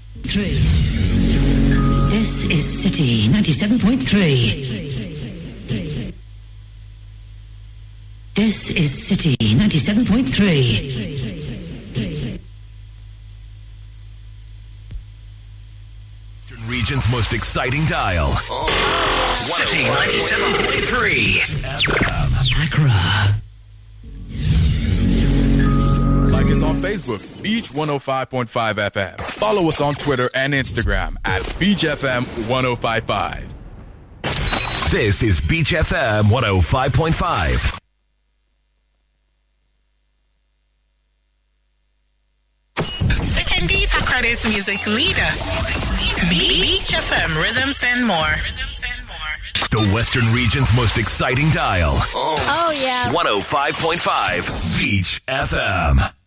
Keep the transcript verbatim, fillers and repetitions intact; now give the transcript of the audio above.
Three. This is City ninety-seven point three. This is City ninety-seven point three. Region's most exciting dial. Oh. City ninety-seven point three F M. Accra. Like us on Facebook, Beach one oh five point five F M. Follow us on Twitter and Instagram at Beach F M one oh five point five. This is Beach F M one oh five point five. Second Beat Accra's music leader. Beach F M, rhythms and more. The Western Region's most exciting dial. Oh, yeah. one oh five point five Beach F M.